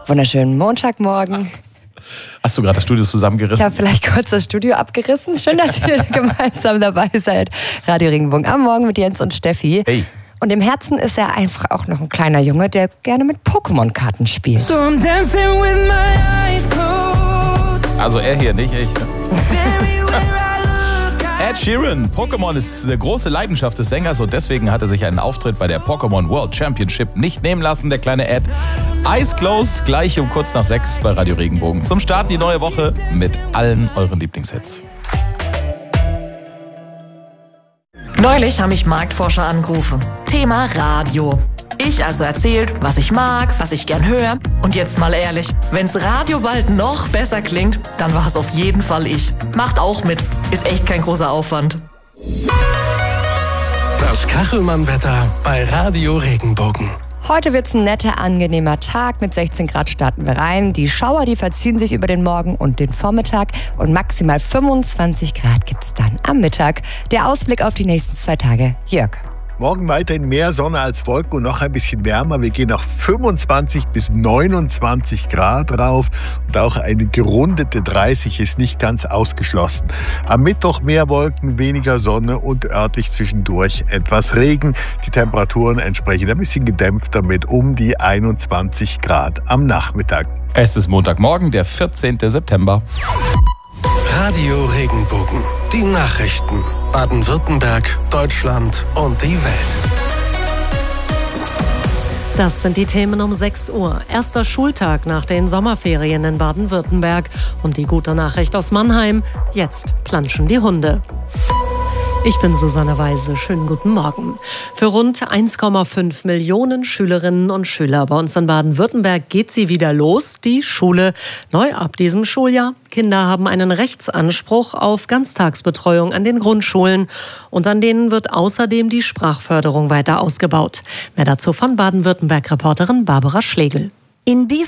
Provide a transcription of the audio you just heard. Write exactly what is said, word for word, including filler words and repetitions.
Wunderschönen Montagmorgen. Hast du gerade das Studio zusammengerissen? Ich habe vielleicht kurz das Studio abgerissen. Schön, dass ihr gemeinsam dabei seid. Radio Regenbogen am Morgen mit Jens und Steffi. Hey. Und im Herzen ist er einfach auch noch ein kleiner Junge, der gerne mit Pokémon-Karten spielt. So I'm dancing with my eyes closed. Also er hier, nicht ich. Ed Sheeran, Pokémon ist eine große Leidenschaft des Sängers und deswegen hat er sich einen Auftritt bei der Pokémon World Championship nicht nehmen lassen, der kleine Ed. Eyes Closed, gleich um kurz nach sechs bei Radio Regenbogen. Zum Start die neue Woche mit allen euren Lieblingshits. Neulich haben mich Marktforscher angerufen. Thema Radio. Ich also erzählt, was ich mag, was ich gern höre. Und jetzt mal ehrlich, wenn's Radio bald noch besser klingt, dann war es auf jeden Fall ich. Macht auch mit. Ist echt kein großer Aufwand. Das Kachelmann-Wetter bei Radio Regenbogen. Heute wird's ein netter, angenehmer Tag. Mit sechzehn Grad starten wir rein. Die Schauer, die verziehen sich über den Morgen und den Vormittag. Und maximal fünfundzwanzig Grad gibt's dann am Mittag. Der Ausblick auf die nächsten zwei Tage. Jörg. Morgen weiterhin mehr Sonne als Wolken und noch ein bisschen wärmer. Wir gehen auf fünfundzwanzig bis neunundzwanzig Grad rauf und auch eine gerundete dreißig ist nicht ganz ausgeschlossen. Am Mittwoch mehr Wolken, weniger Sonne und örtlich zwischendurch etwas Regen. Die Temperaturen entsprechend ein bisschen gedämpfter mit um die einundzwanzig Grad am Nachmittag. Es ist Montagmorgen, der vierzehnten September. Radio Regenbogen. Die Nachrichten. Baden-Württemberg, Deutschland und die Welt. Das sind die Themen um sechs Uhr. Erster Schultag nach den Sommerferien in Baden-Württemberg. Und die gute Nachricht aus Mannheim: Jetzt planschen die Hunde. Ich bin Susanne Weise. Schönen guten Morgen. Für rund eins Komma fünf Millionen Schülerinnen und Schüler bei uns in Baden-Württemberg geht sie wieder los, die Schule. Neu ab diesem Schuljahr. Kinder haben einen Rechtsanspruch auf Ganztagsbetreuung an den Grundschulen. Und an denen wird außerdem die Sprachförderung weiter ausgebaut. Mehr dazu von Baden-Württemberg-Reporterin Barbara Schlegel. In